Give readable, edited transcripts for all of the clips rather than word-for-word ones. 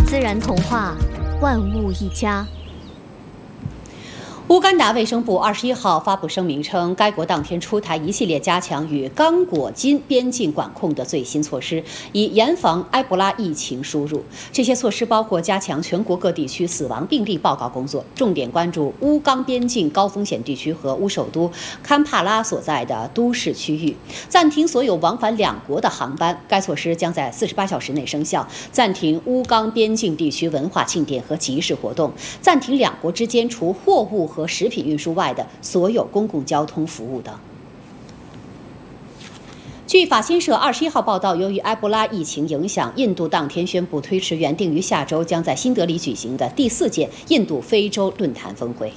自然童话，万物一家。 乌干达卫生部21号发布声明称，该国当天出台一系列加强与刚果金边境管控的最新措施，以严防埃博拉疫情输入。这些措施包括加强全国各地区死亡病例报告工作，重点关注乌刚边境高风险地区和乌首都堪帕拉所在的都市区域，暂停所有往返两国的航班。该措施将在48小时内生效，暂停乌刚边境地区文化庆典和集市活动，暂停两国之间除货物和食品运输外的所有公共交通服务等。据法新社21号报道，由于埃博拉疫情影响，印度当天宣布推迟原定于下周将在新德里举行的第4届印度非洲论坛峰会。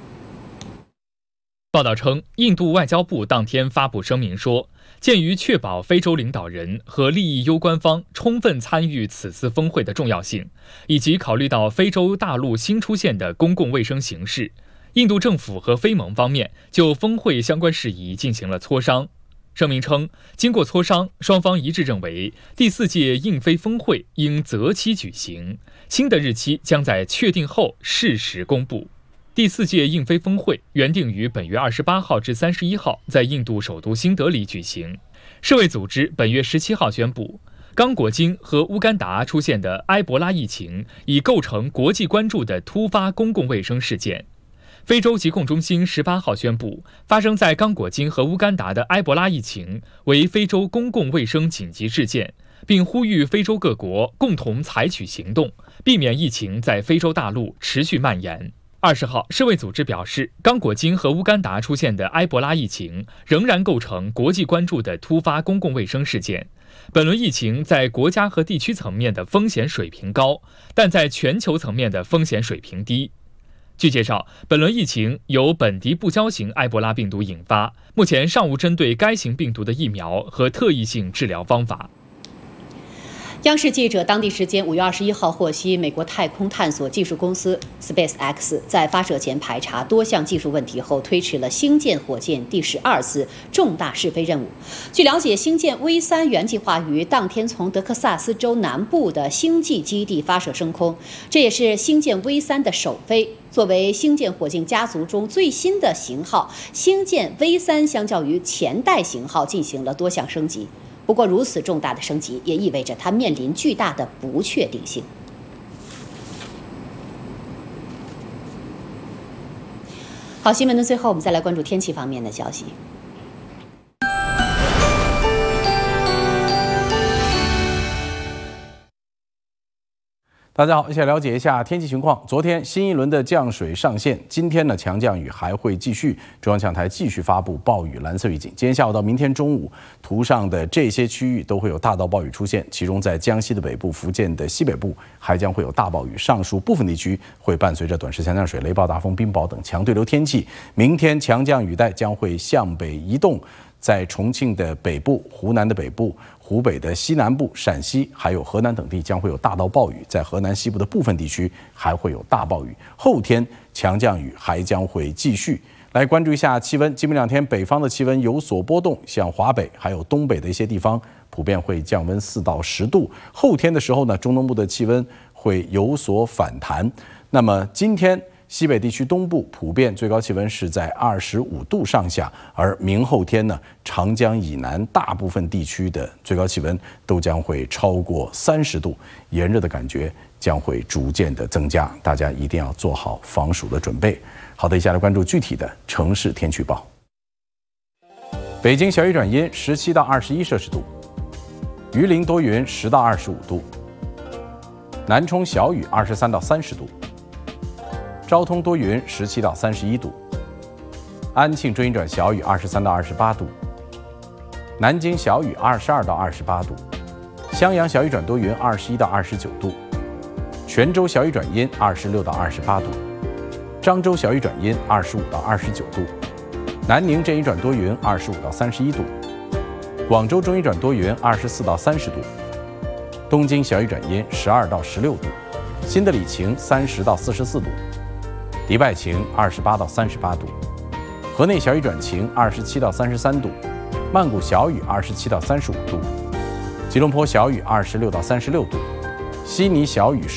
报道称，印度外交部当天发布声明说，鉴于确保非洲领导人和利益攸关方充分参与此次峰会的重要性，以及考虑到非洲大陆新出现的公共卫生形势，印度政府和非盟方面就峰会相关事宜进行了磋商。声明称，经过磋商，双方一致认为第4届印非峰会应择期举行，新的日期将在确定后适时公布。第4届印非峰会原定于本月28号至31号在印度首都新德里举行。世卫组织本月17号宣布，刚果金和乌干达出现的埃博拉疫情已构成国际关注的突发公共卫生事件。非洲疾控中心18号宣布，发生在刚果金和乌干达的埃博拉疫情为非洲公共卫生紧急事件，并呼吁非洲各国共同采取行动，避免疫情在非洲大陆持续蔓延。20号，世卫组织表示，刚果金和乌干达出现的埃博拉疫情仍然构成国际关注的突发公共卫生事件。本轮疫情在国家和地区层面的风险水平高，但在全球层面的风险水平低。据介绍，本轮疫情由本地不交型埃博拉病毒引发，目前尚无针对该型病毒的疫苗和特异性治疗方法。 央视记者当地时间5月21号获悉，美国太空探索技术公司 SpaceX 在发射前排查多项技术问题后，推迟了星舰火箭第12次重大试飞任务。据了解，星舰 V3 原计划于当天从德克萨斯州南部的星际基地发射升空，这也是星舰 V3 的首飞。作为星舰火箭家族中最新的型号，星舰 V3 相较于前代型号进行了多项升级。不过，如此重大的升级也意味着它面临巨大的不确定性。好，新闻的最后，我们再来关注天气方面的消息。 大家好，一起来了解一下天气情况。昨天新一轮的降水上线，今天呢强降雨还会继续，中央气象台继续发布暴雨蓝色预警。今天下午到明天中午，图上的这些区域都会有大到暴雨出现，其中在江西的北部、福建的西北部还将会有大暴雨。上述部分地区会伴随着短时强降水、雷暴、大风、冰雹等强对流天气。明天强降雨带将会向北移动，在重庆的北部、湖南的北部、湖北的西南部、陕西还有河南等地将会有大到暴雨，在河南西部的部分地区还会有大暴雨。后天强降雨还将会继续。来关注一下气温，今明2天北方的气温有所波动，像华北还有东北的一些地方普遍会降温4到10度。后天的时候呢，中东部的气温会有所反弹。那么今天西北地区东部普遍最高气温是在25度上下，而明后天呢，长江以南大部分地区的最高气温都将会超过30度，炎热的感觉将会逐渐的增加，大家一定要做好防暑的准备。好的，以下来关注具体的城市天气预报。北京小雨转阴，17到21摄氏度；榆林多云，10到25度；南充小雨，23到30度。昭通多云，17到31度；安庆阵雨转小雨，23到28度；南京小雨，22到28度；襄阳小雨转多云，21到29度；泉州小雨转阴，26到28度；漳州小雨转阴，25到29度；南宁阵雨转多云，25到31度；广州阵雨转多云，24到30度；东京小雨转阴，12到16度；新德里晴，30到44度。迪拜晴28到38度，河内小雨转晴27到33度，曼谷小雨27到35度，吉隆坡小雨26到36度，悉尼小雨